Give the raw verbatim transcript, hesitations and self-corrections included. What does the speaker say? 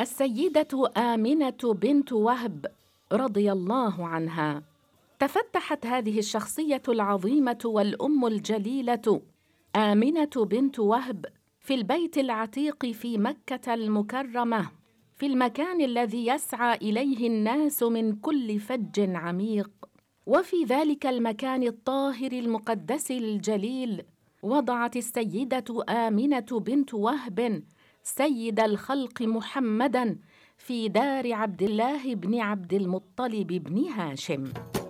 السيدة آمنة بنت وهب رضي الله عنها. تفتحت هذه الشخصية العظيمة والأم الجليلة آمنة بنت وهب في البيت العتيق في مكة المكرمة، في المكان الذي يسعى إليه الناس من كل فج عميق. وفي ذلك المكان الطاهر المقدس الجليل وضعت السيدة آمنة بنت وهب سيد الخلق محمداً في دار عبد الله بن عبد المطلب بن هاشم.